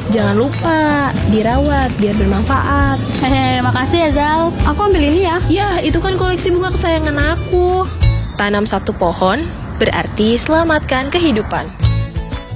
Jangan lupa dirawat biar bermanfaat. Hehe, makasih ya Zal. Aku ambil ini ya. Ya, itu kan koleksi bunga kesayangan aku. Tanam satu pohon berarti selamatkan kehidupan.